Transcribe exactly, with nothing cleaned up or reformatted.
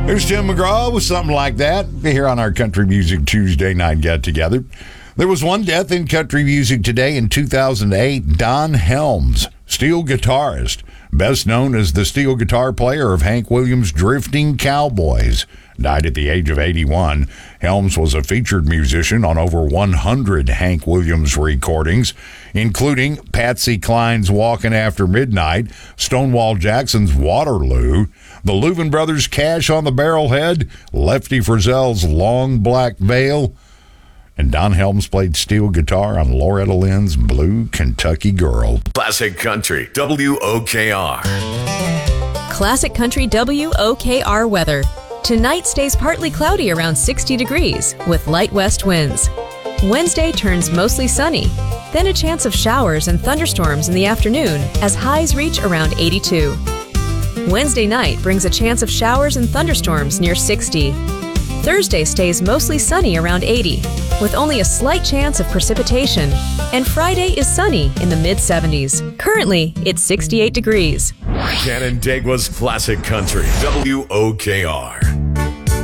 There's Tim McGraw with something like that here on our Country Music Tuesday night get-together. There was one death in country music today in two thousand eight. Don Helms, steel guitarist, best known as the steel guitar player of Hank Williams' Drifting Cowboys, died at the age of eighty-one. Helms was a featured musician on over one hundred Hank Williams recordings, including Patsy Cline's Walkin' After Midnight, Stonewall Jackson's Waterloo, the Louvin Brothers' Cash on the Barrelhead, Lefty Frizzell's Long Black Veil, and Don Helms played steel guitar on Loretta Lynn's Blue Kentucky Girl. Classic Country, W O K R. Classic Country W O K R weather. Tonight stays partly cloudy around sixty degrees with light west winds. Wednesday turns mostly sunny, then a chance of showers and thunderstorms in the afternoon as highs reach around eighty-two. Wednesday night brings a chance of showers and thunderstorms near sixty. Thursday stays mostly sunny around eighty, with only a slight chance of precipitation. And Friday is sunny in the mid seventies. Currently, it's sixty-eight degrees. Canandaigua's Classic Country, W O K R.